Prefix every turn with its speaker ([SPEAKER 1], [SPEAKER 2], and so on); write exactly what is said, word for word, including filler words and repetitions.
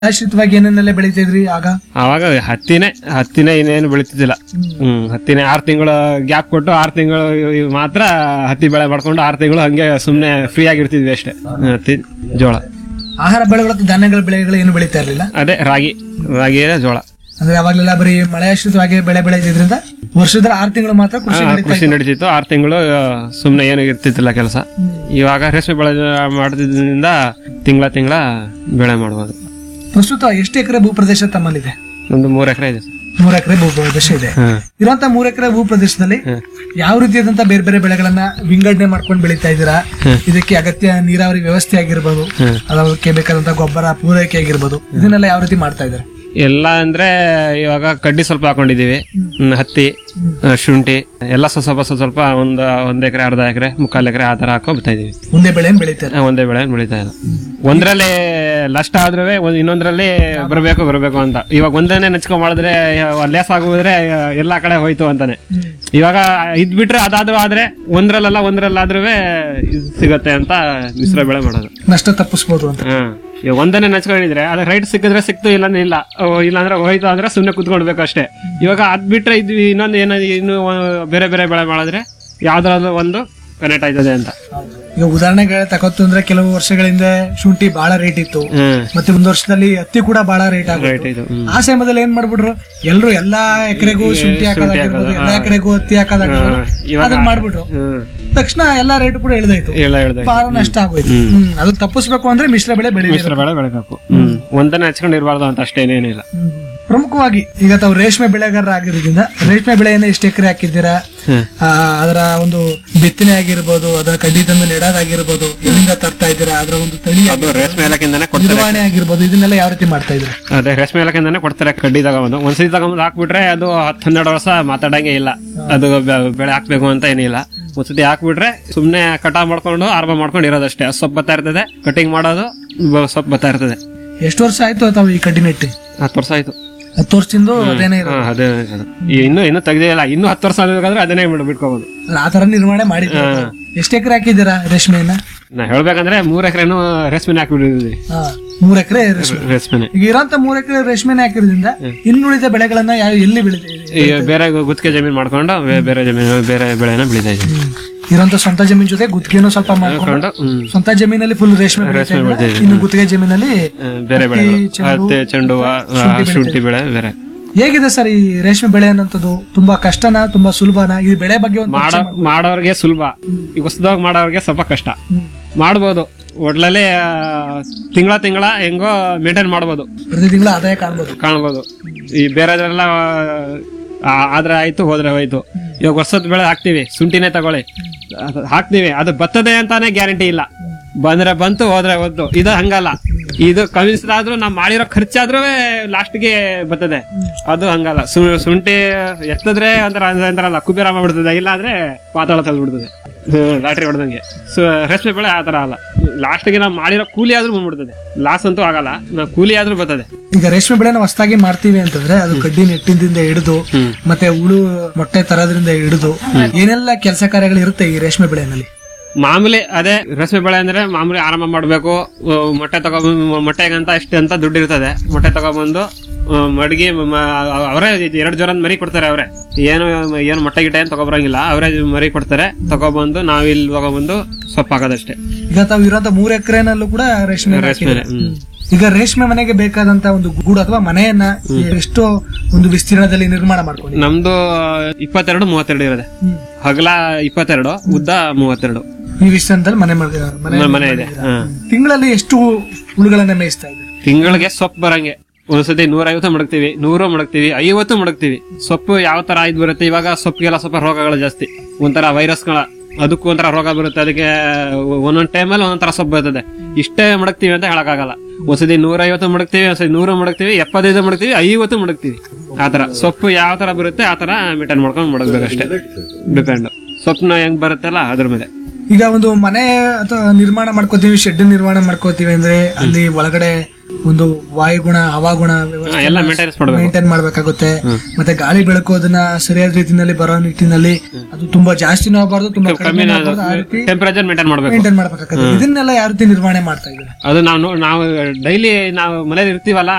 [SPEAKER 1] ಆಶ್ರಿತವಾಗಿ ಏನೇನೆಲ್ಲ ಬೆಳಿತಿದ್ರಿ ಆಗ?
[SPEAKER 2] ಅವಾಗ ಹತ್ತಿನೇ ಹತ್ತಿನೇ ಇನ್ನೇನು ಬೆಳಿತಿದ್ದಿಲ್ಲ. ಹ್ಮ್ ಹತ್ತಿನೇ ಆರ್ ತಿಂಗಳು ಗ್ಯಾಪ್ ಕೊಟ್ಟು ಆರ್ ತಿಂಗಳು ಮಾತ್ರ ಹತ್ತಿ ಬೆಳೆ ಮಾಡ್ಕೊಂಡು ಆರ್ ತಿಂಗಳು ಹಂಗೆ ಸುಮ್ನೆ ಫ್ರೀ ಆಗಿರ್ತಿದ್ವಿ ಅಷ್ಟೇ. ಹತ್ತಿ ಜೋಳ
[SPEAKER 1] ಆಹಾರ ಬೆಳೆಗಳ ಧಾನ್ಯಗಳ ಬೆಳೆಗಳು ಏನು ಬೆಳೀತಾ ಇರ್ಲಿಲ್ಲ.
[SPEAKER 2] ಅದೇ ರಾಗಿ ರಾಗಿ ಜೋಳ
[SPEAKER 1] ಅಂದ್ರೆ ಅವಾಗಲೆಲ್ಲ ಬರೀ ಮಳೆ ಆಶ್ರಿತವಾಗಿ ಬೆಳೆ ಬೆಳೆದಿದ್ರಿಂದ ವರ್ಷದ ಆರ್ ತಿಂಗಳು ಮಾತ್ರ ಕೃಷಿ
[SPEAKER 2] ಕೃಷಿ ನಡೀತಿತ್ತು. ಆರ್ ತಿಂಗಳು ಸುಮ್ನೆ ಏನು ಇರ್ತಿತ್ತಿಲ್ಲ ಕೆಲಸ. ಇವಾಗ ರೇಷ್ಮೆ ಬೆಳೆ ಮಾಡೋದ್ರಿಂದ ತಿಂಗಳ ತಿಂಗಳ ಬೆಳೆ ಮಾಡಬಹುದು.
[SPEAKER 1] ಪ್ರಸ್ತುತ ಎಷ್ಟು ಎಕರೆ ಭೂ ಪ್ರದೇಶ ತಮ್ಮಲ್ಲಿದೆ?
[SPEAKER 2] ಒಂದು ಮೂರ್ ಎಕರೆ ಇದೆ.
[SPEAKER 1] ಮೂರ್ ಎಕರೆ ಭೂ ಪ್ರದೇಶ ಇದೆ. ಇರುವಂತ ಮೂರ್ ಎಕರೆ ಭೂ ಪ್ರದೇಶದಲ್ಲಿ ಯಾವ ರೀತಿಯಾದಂತ ಬೇರೆ ಬೇರೆ ಬೆಳೆಗಳನ್ನ ವಿಂಗಡಣೆ ಮಾಡ್ಕೊಂಡು ಬೆಳೀತಾ ಇದ್ದೀರಾ? ಇದಕ್ಕೆ ಅಗತ್ಯ ನೀರಾವರಿ ವ್ಯವಸ್ಥೆ ಆಗಿರ್ಬೋದು, ಅದಕ್ಕೆ ಬೇಕಾದಂತ ಗೊಬ್ಬರ ಪೂರೈಕೆ ಆಗಿರ್ಬೋದು, ಇದನ್ನೆಲ್ಲ ಯಾವ ರೀತಿ ಮಾಡ್ತಾ ಇದ್ದಾರೆ?
[SPEAKER 2] ಎಲ್ಲ ಅಂದ್ರೆ ಇವಾಗ ಕಡ್ಡಿ ಸ್ವಲ್ಪ ಹಾಕೊಂಡಿದೀವಿ, ಹತ್ತಿ, ಶುಂಠಿ ಎಲ್ಲ ಸ್ವಲ್ಪ ಸ್ವಲ್ಪ ಸ್ವಲ್ಪ ಒಂದ್ ಒಂದ್ ಎಕರೆ ಅರ್ಧ ಎಕರೆ ಮುಕ್ಕಾಲ್ ಎಕರೆ ಆ ತರ ಹಾಕೋ ಬರ್ತಾ ಇದೀವಿ.
[SPEAKER 1] ಒಂದೇ ಬೆಳೆ ಬೆಳೀತಾರೆ?
[SPEAKER 2] ಒಂದೇ ಬೆಳೆ ಬೆಳೀತಾ ಇಲ್ಲ. ಒಂದ್ರಲ್ಲಿ ನಷ್ಟ ಆದ್ರೂ ಇನ್ನೊಂದ್ರಲ್ಲಿ ಬರ್ಬೇಕು ಬರ್ಬೇಕು ಅಂತ. ಇವಾಗ ಒಂದನೇ ನೆಚ್ಕೊಂಡ್ ಮಾಡಿದ್ರೆ ಲೇಸ್ ಆಗೋದ್ರೆ ಎಲ್ಲಾ ಕಡೆ ಹೋಯ್ತು ಅಂತಾನೆ. ಇವಾಗ ಇದ್ ಬಿಟ್ರೆ ಅದಾದ್ರೂ ಆದ್ರೆ ಒಂದ್ರಲ್ಲ ಒಂದ್ರಲ್ಲಾದ್ರೂ ಸಿಗತ್ತೆ ಅಂತ ಮಿಶ್ರ ಬೆಳೆ ಮಾಡೋದು.
[SPEAKER 1] ನಷ್ಟ ತಪ್ಪಿಸ್ಬೋದು ಅಂತ.
[SPEAKER 2] ಹ್ಮ್ ಈಗ ಒಂದನೇ ನೆಚ್ಕೊಂಡಿದ್ರೆ ಅದ ರೈಟ್ ಸಿಕ್ಕಿದ್ರೆ ಸಿಕ್ತು, ಇಲ್ಲಾಂದ್ರೆ ಇಲ್ಲ. ಇಲ್ಲಾಂದ್ರೆ ಹೋಯ್ತು ಅಂದ್ರೆ ಸುಮ್ನೆ ಕುತ್ಕೊಳ್ಬೇಕು ಅಷ್ಟೇ. ಇವಾಗ ಅದ್ ಬಿಟ್ರೆ ಇದ್ವಿ ಇನ್ನೊಂದು ಏನೋ ಇನ್ನು ಬೇರೆ ಬೇರೆ ಬೆಳೆ ಮಾಡಿದ್ರೆ ಯಾವ್ದಾದ್ರು ಒಂದು ಕನೆಕ್ಟ್ ಆಯ್ತದೆ ಅಂತ.
[SPEAKER 1] ಈಗ ಉದಾಹರಣೆಗೆ ತಗೋತು ಅಂದ್ರೆ ಕೆಲವು ವರ್ಷಗಳಿಂದ ಶುಂಠಿ ಬಹಳ ರೇಟ್ ಇತ್ತು, ಮತ್ತೆ ಒಂದು ವರ್ಷದಲ್ಲಿ ಹತ್ತಿ ಕೂಡ ಬಹಳ ರೇಟ್ ಆಗುತ್ತೆ. ಆ ಸಮಯದಲ್ಲಿ ಏನ್ ಮಾಡ್ಬಿಟ್ರು, ಎಲ್ರು ಎಲ್ಲಾ ಎಕರೆಗೂ ಶುಂಠಿ ಹಾಕೋದಾಗಿರ್ಬೋದು, ಎಲ್ಲಾ ಎಕರೆಗೂ ಹತ್ತಿ ಹಾಕೋದಾಗಿರ್ಬೋದು, ಅದನ್ನ ಮಾಡ್ಬಿಟ್ರು. ತಕ್ಷಣ ಎಲ್ಲಾ ರೇಟ್ ಕೂಡ ಇಳಿದಾಯ್ತು, ಬಹಳ ನಷ್ಟ ಆಗೋಯ್ತು. ಅದು ತಪ್ಪಿಸ್ಬೇಕು ಅಂದ್ರೆ ಮಿಶ್ರ ಬೆಳೆ ಬೆಳಿ
[SPEAKER 2] ಮಿಶ್ರ ಬೆಳೆ ಬೆಳಿಬೇಕು. ಒಂದನ್ನ ಹಚ್ಕೊಂಡಿರ್ಬಾರ್ದು ಅಂತ ಅಷ್ಟೇನೇನಿಲ್ಲ.
[SPEAKER 1] ಪ್ರಮುಖವಾಗಿ ಈಗ ತಾವು ರೇಷ್ಮೆ ಬೆಳೆಗಾರ ಆಗಿರೋದ್ರಿಂದ ರೇಷ್ಮೆ ಬೆಳೆಯನ್ನ ಎಷ್ಟು ಎಕರೆ ಹಾಕಿದ್ದೀರಾ? ಅದರ ಒಂದು ಬಿತ್ತನೆ ಆಗಿರ್ಬೋದು, ಅದರ ಕಡ್ಡಿ ತಂದು ನೆಡೋದಾಗಿರ್ಬೋದು, ಎಲ್ಲಿಂದ ತರ್ತಾ ಇದ್ದೀರಾ, ಅದರ ಒಂದು ತಳಿ
[SPEAKER 2] ರೇಷ್ಮೆ ಇಲಾಖೆಯಿಂದಾನೆ
[SPEAKER 1] ನಿರ್ವಹಣೆ ಆಗಿರ್ಬೋದು, ಇದನ್ನೆಲ್ಲ ಯಾವ ರೀತಿ ಮಾಡ್ತಾ ಇದ್ದೀರಾ?
[SPEAKER 2] ಅದೇ ರೇಷ್ಮೆ ಇಲಾಖೆಯಿಂದಾನೆ ಕೊಡ್ತಾರೆ. ಕಡ್ಡಿ ತಗೊಂಡು ಒಂದ್ಸತಿ ತಗೊಂಡು ಹಾಕ್ಬಿಟ್ರೆ ಅದು ಹತ್ತು ಹನ್ನೆರಡು ವರ್ಷ ಮಾತಾಡಂಗೆ ಇಲ್ಲ. ಅದು ಬೆಳೆ ಹಾಕ್ಬೇಕು ಅಂತ ಏನಿಲ್ಲ. ಒಂದ್ಸತಿ ಹಾಕ್ಬಿಟ್ರೆ ಸುಮ್ನೆ ಕಟಾವ್ ಮಾಡ್ಕೊಂಡು ಆರಂಭ ಮಾಡ್ಕೊಂಡು ಇರೋದಷ್ಟೇ. ಸೊಪ್ಪು ಬರ್ತಾ ಇರ್ತದೆ, ಕಟಿಂಗ್ ಮಾಡೋದು ಸೊಪ್ಪು ಬರ್ತಾ ಇರ್ತದೆ.
[SPEAKER 1] ಎಷ್ಟು ವರ್ಷ ಆಯ್ತು ತಾವು ಈ ಕಡ್ಡಿ ನೆಟ್ಟಿ?
[SPEAKER 2] ಹತ್ತು ವರ್ಷ ಆಯ್ತು.
[SPEAKER 1] ಹತ್ತು ವರ್ಷದಿಂದ ಅದೇನೇ
[SPEAKER 2] ಅದೇ ಇನ್ನು ಇನ್ನು ತೆಗ್ದೇ ಇಲ್ಲ. ಇನ್ನು ಹತ್ತು ವರ್ಷ ಆಗಬೇಕಾದ್ರೆ ಅದನ್ನೇ ಬಿಟ್ಕೋಬಹುದು.
[SPEAKER 1] ಆ ತರ ನಿರ್ವಹಣೆ ಮಾಡಿ. ಎಷ್ಟು ಎಕರೆ ಹಾಕಿದ್ದೀರಾ ರೇಷ್ಮೆಯನ್ನ?
[SPEAKER 2] ನಾ ಹೇಳ್ಬೇಕಂದ್ರೆ ಮೂರ್ ಎಕರೆನು ರೇಷ್ಮೆನೆ ಹಾಕಿಬಿಟ್ಟಿದ್ವಿ.
[SPEAKER 1] ಮೂರ್ ಎಕರೆ
[SPEAKER 2] ರೇಷ್ಮೆನೆ.
[SPEAKER 1] ಈಗ ಇರೋಂತ ಮೂರ್ ಎಕರೆ ರೇಷ್ಮೆನೆ ಹಾಕಿರೋದ್ರಿಂದ ಇನ್ನುಳಿದ ಬೆಳೆಗಳನ್ನ ಯಾವ ಎಲ್ಲಿ ಬೆಳಿತೀವಿ?
[SPEAKER 2] ಬೇರೆ ಗುತ್ತಿಗೆ ಜಮೀನ್ ಮಾಡ್ಕೊಂಡು ಬೇರೆ ಜಮೀನು ಬೇರೆ ಬೆಳೆನ ಬೆಳಿತಾ ಇದ್ದೀವಿ.
[SPEAKER 1] ಇರೋಂತ ಸ್ವಂತ ಜಮೀನ್ ಜೊತೆ ಗುತ್ತಿಗೆನೂ ಸ್ವಲ್ಪ ಮಾಡ್ಕೊಂಡು ಸ್ವಂತ ಜಮೀನಲ್ಲಿ ಫುಲ್ ರೇಷ್ಮೆ ಬೆಳೆ, ಇನ್ನು ಗುತ್ತಿಗೆ ಜಮೀನಲ್ಲಿ ಬೇರೆ ಬೆಳೆ,
[SPEAKER 2] ಚೆಂಡು ಶುಂಠಿ ಬೆಳೆ ಬೇರೆ.
[SPEAKER 1] ಹೇಗಿದೆ ಸರ್ ಈ ರೇಷ್ಮೆ ಬೆಳೆ ಅನ್ನೋದು? ತುಂಬಾ ಕಷ್ಟನಾ, ತುಂಬಾ ಸುಲಭನಾ? ಈ ಬೆಳೆ ಬಗ್ಗೆ
[SPEAKER 2] ಮಾಡೋರ್ಗೆ ಸುಲಭ, ಈಗ ಹೊಸದಾಗಿ ಮಾಡೋರ್ಗೆ ಸ್ವಲ್ಪ ಕಷ್ಟ. ಮಾಡ್ಬೋದು, ಒಟ್ಲಲ್ಲಿ ತಿಂಗಳ ತಿಂಗಳ ಹೆಂಗೋ ಮೇಂಟೈನ್ ಮಾಡ್ಬೋದು,
[SPEAKER 1] ಪ್ರತಿ ತಿಂಗಳ ಆದಾಯ ಕಾಣ್ಬೋದು
[SPEAKER 2] ಕಾಣ್ಬೋದು. ಈ ಬೇರೆದ್ರೆಲ್ಲ ಆದ್ರೆ ಆಯ್ತು ಹೋದ್ರೆ ಹೋಯ್ತು. ಇವಾಗ ವರ್ಷದ ಬೆಳೆ ಹಾಕ್ತಿವಿ, ಶುಂಠಿನೇ ತಗೊಳ್ಳಿ ಹಾಕ್ತಿವಿ, ಅದು ಬರ್ತದೆ ಅಂತಾನೆ ಗ್ಯಾರಂಟಿ ಇಲ್ಲ. ಬಂದ್ರೆ ಬಂತು, ಹೋದ್ರೆ ಹೋದ್ದು. ಇದು ಹಂಗಲ್ಲ. ಇದು ಕಮಿಷನ್ ನಾವ್ ಮಾಡಿರೋ ಖರ್ಚಾದ್ರೂ ಲಾಸ್ಟ್ಗೆ ಬರ್ತದೆ. ಅದು ಹಂಗಲ್ಲ. ಶುಂಠಿ ಎತ್ತದ್ರೆ ಅಂದ್ರೆ ಅಂತಾರಲ್ಲ ಕುಬೇರ ಮಾಡ್ಬಿಡ್ತದೆ, ಇಲ್ಲ ಅಂದ್ರೆ ಪಾತಾಳ ತಲ್ಬಿಡ್ತದೆ ಲಾಟ್ರಿ ಹೊಡೆದಂಗೆ. ರೇಷ್ಮೆ ಬೆಳೆ ಆತರ ಅಲ್ಲ. ಲಾಸ್ಟ್ಗೆ ನಾವ್ ಮಾಡಿರೋ ಕೂಲಿ ಆದ್ರೂ ಬಂದ್ಬಿಡ್ತದೆ. ಲಾಸ್ ಅಂತೂ ಆಗಲ್ಲ, ನಾವ್ ಕೂಲಿ ಆದ್ರೂ ಬರ್ತದೆ.
[SPEAKER 1] ಈಗ ರೇಷ್ಮೆ ಬೆಳೆನ ಹೊಸದಾಗಿ ಮಾಡ್ತೀವಿ ಅಂತಂದ್ರೆ ಅದು ಕಡ್ಡಿ ನೆಟ್ಟಿಂದ ಹಿಡಿದು ಮತ್ತೆ ಹುಳು ಮೊಟ್ಟೆ ತರೋದ್ರಿಂದ ಹಿಡಿದು ಏನೆಲ್ಲ ಕೆಲಸ ಕಾರ್ಯಗಳು ಇರುತ್ತೆ ಈ ರೇಷ್ಮೆ ಬೆಳೆನಲ್ಲಿ?
[SPEAKER 2] ಮಾಮೂಲಿ ಅದೇ ರೇಷ್ಮೆ ಬೆಳೆ ಅಂದ್ರೆ ಮಾಮೂಲಿ ಆರಂಭ ಮಾಡ್ಬೇಕು. ಮೊಟ್ಟೆ ತಗೊಂಡ್ ಮೊಟ್ಟೆಗಂತ ಇಷ್ಟ ಅಂತ ದುಡ್ಡು ಇರ್ತದೆ. ಮೊಟ್ಟೆ ತಗೊಂಡ್ಬಂದು ಮಡಗಿ ಅವರೇ ಎರಡ್ ಜೋರ ಮರಿ ಕೊಡ್ತಾರೆ. ಅವ್ರೆ ಏನು ಏನು ಮೊಟ್ಟೆ ಗಿಟ್ಟೆ ಅಂತ ತಗೊಬರಂಗಿಲ್ಲ, ಅವರೇ ಮರಿ ಕೊಡ್ತಾರೆ. ತಗೊಬಂದು ನಾವ್ ಇಲ್ಲಿ ತಗೊಬಂದು ಸೊಪ್ಪು ಹಾಕೋದಷ್ಟೇ.
[SPEAKER 1] ಈಗ ತಾವು ಇರೋಂತ ಮೂರ್ ಎಕರೆನಲ್ಲೂ ಕೂಡ ರೇಷ್ಮೆ
[SPEAKER 2] ರೇಷ್ಮೆ.
[SPEAKER 1] ಈಗ ರೇಷ್ಮೆ ಮನೆಗೆ ಬೇಕಾದಂತ ಒಂದು ಗೂಡು ಅಥವಾ ಮನೆಯನ್ನ ಎಷ್ಟೋ ಒಂದು ವಿಸ್ತೀರ್ಣದಲ್ಲಿ ನಿರ್ಮಾಣ ಮಾಡ್ಕೊಂಡು?
[SPEAKER 2] ನಮ್ದು ಇಪ್ಪತ್ತೆರಡು ಮೂವತ್ತೆರಡು ಇರೋದೆ. ಹಗಲ ಇಪ್ಪತ್ತೆರಡು, ಉದ್ದ ಮೂವತ್ತೆರಡು.
[SPEAKER 1] ಈ ವಿಸ್ತೀರ್ಣದಲ್ಲಿ ಮನೆ
[SPEAKER 2] ಮನೆ ಇದೆ.
[SPEAKER 1] ತಿಂಗಳಲ್ಲಿ ಎಷ್ಟು ಹುಳುಗಳನ್ನ ಮೇಯಿಸ್ತಾ ಇದೆ?
[SPEAKER 2] ತಿಂಗಳಿಗೆ ಸೊಪ್ಪು ಬರಂಗೆ ಒಂದ್ಸತಿ ನೂರ ಐವತ್ತು ಮಡಗ್ತೀವಿ, ನೂರು ಮಡಗ್ತೀವಿ, ಐವತ್ತು ಮಡಗ್ತೀವಿ. ಸೊಪ್ಪು ಯಾವ ತರ ಆಯ್ತು ಬರುತ್ತೆ. ಇವಾಗ ಸೊಪ್ಪಿಗೆಲ್ಲ ಸ್ವಲ್ಪ ರೋಗಗಳು ಜಾಸ್ತಿ, ಒಂಥರ ವೈರಸ್ಗಳ, ಅದಕ್ಕೂ ಒಂಥರ ರೋಗ ಬರುತ್ತೆ. ಅದಕ್ಕೆ ಒಂದೊಂದ್ ಟೈಮಲ್ಲಿ ಒಂದೊಂದರ ಸೊಪ್ಪು ಬರ್ತದೆ. ಇಷ್ಟೇ ಮಡಗ್ತೀವಿ ಅಂತ ಹೇಳಕ್ಕಾಗಲ್ಲ. ಒಂದ್ಸತಿ ನೂರ ಐವತ್ತು ಮಡಗ್ತೀವಿ, ಒಂದ್ಸತಿ ನೂರು ಮಡಗ್ತೀವಿ, ಎಪ್ಪತ್ತೈದು ಮಡಗ್ತೀವಿ, ಐವತ್ತು ಮಡಗ್ತೀವಿ. ಆತರ ಸೊಪ್ಪು ಯಾವ ತರ ಬರುತ್ತೆ ಆ ತರ ಮೇಂಟೈನ್ ಮಾಡ್ಕೊಂಡು ಮಡಗ್ಬೇಕಷ್ಟೇ. ಡಿಪೆಂಡ್ ಸೊಪ್ಪನ್ನ ಹೆಂಗ್ ಬರುತ್ತಲ್ಲ ಅದ್ರ ಮೇಲೆ.
[SPEAKER 1] ಈಗ ಒಂದು ಮನೆ ಅಥವಾ ನಿರ್ಮಾಣ ಮಾಡ್ಕೋತೀವಿ, ಶೆಡ್ ನಿರ್ಮಾಣ ಮಾಡ್ಕೋತೀವಿ ಅಂದ್ರೆ ಅಲ್ಲಿ ಒಳಗಡೆ ಒಂದು ವಾಯುಗುಣ ಹವಾಗುಣ
[SPEAKER 2] ಎಲ್ಲ ಮೇಂಟೆನೆನ್ಸ್ ಮಾಡ್ಬೇಕು.
[SPEAKER 1] ಮೇಂಟೈನ್ ಮಾಡ್ಬೇಕಾಗುತ್ತೆ. ಮತ್ತೆ ಗಾಳಿ ಬೆಳಕು ಅದನ್ನ ಸರಿಯಾದ ರೀತಿನಲ್ಲಿ ಬರೋ ನಿಟ್ಟಿನಲ್ಲಿ ಅದು ತುಂಬಾ ಜಾಸ್ತಿನೂ ಆಗಬಾರ್ದು, ತುಂಬಾ ಕಡಿಮೆ ಆಗಬಾರ್ದು, ಆ ರೀತಿ
[SPEAKER 2] ಟೆಂಪರೇಚರ್ ಮೇಂಟೈನ್ ಮಾಡ್ಬೇಕು.
[SPEAKER 1] ಮೇಂಟೈನ್ ಮಾಡ್ಬೇಕಾಗುತ್ತೆ. ಇದನ್ನೆಲ್ಲ ಯಾವ ರೀತಿ ನಿರ್ವಹಣೆ ಮಾಡ್ತಾ ಇದ್ದಾರೆ?
[SPEAKER 2] ಅದು ನಾವು ನಾವು ಡೈಲಿ ನಾವು ಮನೇಲಿ ಇರ್ತೀವಲ್ಲ